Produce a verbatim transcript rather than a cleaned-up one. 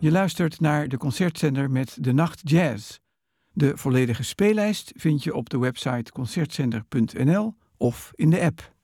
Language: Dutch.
Je luistert naar de Concertzender met De Nacht Jazz. De volledige speellijst vind je op de website concertzender punt n l of in de app.